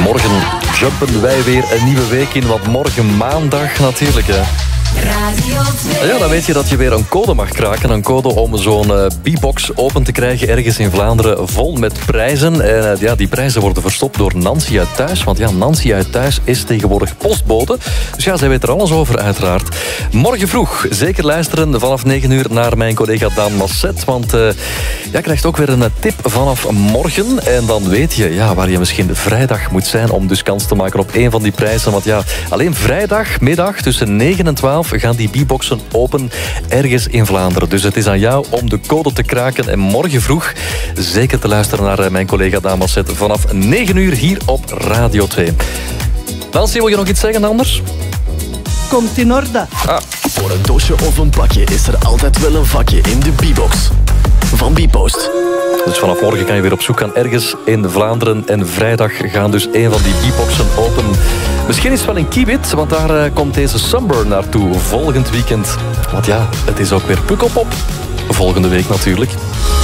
morgen jumpen wij weer een nieuwe week in, want morgen maandag natuurlijk, hè. Radio 2. Ja, dan weet je dat je weer een code mag kraken. Een code om zo'n B-box open te krijgen ergens in Vlaanderen vol met prijzen. En ja, die prijzen worden verstopt door Nancy uit Thuis. Want ja, Nancy uit Thuis is tegenwoordig postbode. Dus ja, zij weet er alles over uiteraard. Morgen vroeg, zeker luisteren vanaf 9 uur naar mijn collega Daan Masset. Want jij krijgt ook weer een tip vanaf morgen. En dan weet je ja, waar je misschien vrijdag moet zijn om dus kans te maken op één van die prijzen. Want ja, alleen vrijdagmiddag tussen 9 en 12 gaan die B-boxen open ergens in Vlaanderen. Dus het is aan jou om de code te kraken en morgen vroeg zeker te luisteren naar mijn collega Daan Masset vanaf 9 uur hier op Radio 2. Nancy, wil je nog iets zeggen anders? Komt in orde. Voor een doosje of een pakje is er altijd wel een vakje in de B-box van Bpost. Dus vanaf morgen kan je weer op zoek gaan ergens in Vlaanderen. En vrijdag gaan dus een van die B-boxen open. Misschien is het wel in Kiewit, want daar komt deze Sunburn naartoe volgend weekend. Want ja, het is ook weer Pukkelpop. Volgende week natuurlijk.